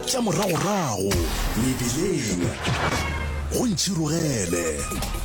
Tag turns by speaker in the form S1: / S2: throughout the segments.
S1: tša moragorago mebileng go ntšhirogele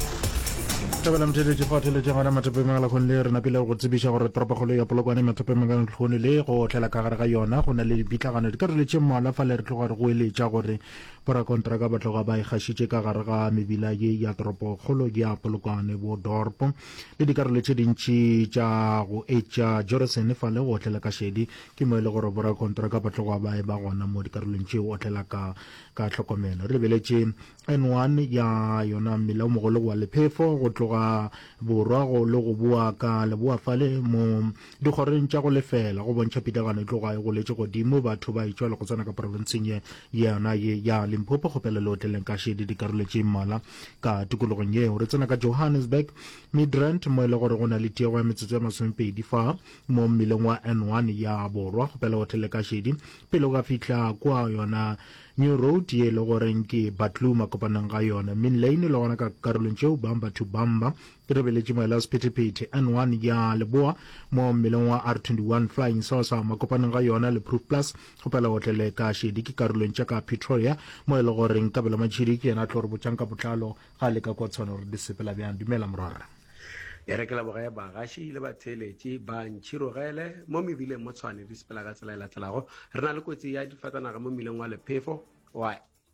S2: tabela mtheletše fatheletse gana mathapemagala kgone le re napile go tsebiša gore toropokgolo ya polokwane mathapemagala tlhone le go tlela ka gare ga yona go na le dipitlagano di ka re letše mmala fa le re tloga re go eletša gore borakontraka ba tloga ba ikgašitše ka gare ga mebila ye ya toropokgolo ya polokwane bo dorpo le dikarolo tše dintši tša go etša jorison fa le go tlela ka šedi ke mo e le gore borakontraka ba tloga ba e ba gona mo dikarolong tšeo o tlela ka tlhokomelo re lebeletše N1 ya yona mmila o mogolo wa lephefo go tloga borwa go le go bua ka leboafale mo dikgoreng tša go lefela go bontšha pitlagano e tloga e go letše godimo batho ba itšwa le go tsena ka provinceng ye yona ye ya Limpopo kgopela le hoteleng ka šedi dikarolo tše mmala ka tikologong yeo re tsena ka Johannesburg Midrand mo e le gore go na le tiego ya metsotso ya 20 fa mo mmileng wa N1 ya borwa kgopela hotele ka šedi pele o ka fihla kwa yona New Road ye le goreng ke Batluma kopanang ga yona Min Lane le gona ka karolong tšeo bamba to bamba ke re beletše moela sephethephethe N1 ya leboa mo mmeleng wa R21 Flying Saucer makopanang ga yona le Proof Plus kgopela hotlele ka šedi ke karolong tša ka Pretoria mo e le goreng kabela matšhidi ke yena tlo re botšang ka botlalo ga le ka kwa tshwana gore di sepela bjang dumela morara
S3: ya rekela bogae bagaši le batheletše ba ntšhirogele mo mebileng mo tshwane di sepela ka tsela e latelago re na le kotsi ya difatanaga mo mmileng wa lephefo wa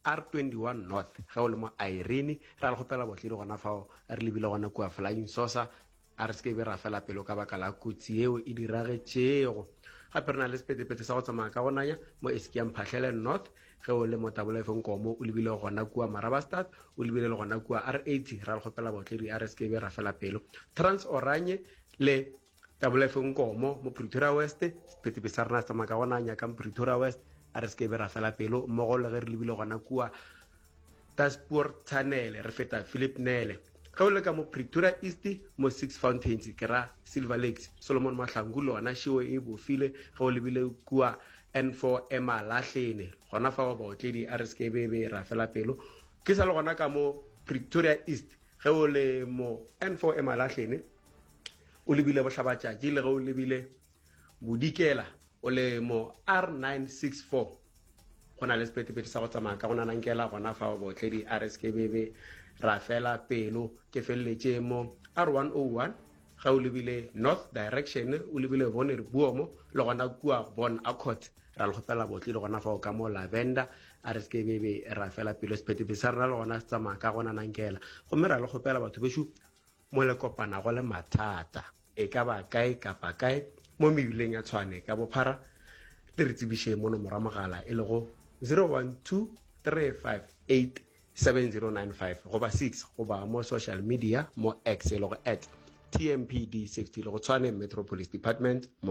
S3: R21 North ge o le mo Irene ra le gopela botlile gona fao re lebile gona kua Flying Saucer a re se ke be ra fela pelo ka baka la kotsi eo e diragetšego gape re na le sepetepete sa go tsamaya ka gonanya mo Eskiam Phahlele North ge o le mo Tabolefeng Nkomo o lebile gona kua Marabastad o lebile le gona kua R80 ra le gopela botledi a re se ke be ra fela pelo Trans Oranje le Tabolefeng Nkomo mo Pretoria West sepetepete sa rena tsamaya ka gonanya ka Pretoria West a re se ke be ra fela pelo mmogo le ge re lebile gona kua Daspoort Tunnel re feta Philip Nele ge o le ka mo Pretoria East mo Six Fountains ke ra Silver Lakes Solomon Mahlangu le ona šiwo e bofile ge o lebile kua N4 Emalahlene gona fa ba botledi a re se ke be ra fela pelo ke sa le gona ka mo Pretoria East ge o le mo N4 Emalahlene o lebile bohlabatšatši le ge o lebile Bodikela o le mo R964 go na le sepetepete sa go tsamaya ka go nanankela gona fa o botledi a re se ke be ra fela pelo ke feleletše mo R101 ga o lebile north direction o lebile bone re buomo le gona kua Bon Accord ra le gopela botlile gona fa o ka mo Lavender a re se ke be ra fela pelo sepetepete sa rena le gona se tsamaya ka go nanankela gomme ra le gopela batho bešo mo le kopana go le mathata e ka ba kae kapa kae mo mebileng ya tshwane ka bophara le re tsebiše mo nomoro mogala e le go 0123587095 goba 6 goba mo social media mo X e le go @TMPD60 le go tshwane Metropolis Department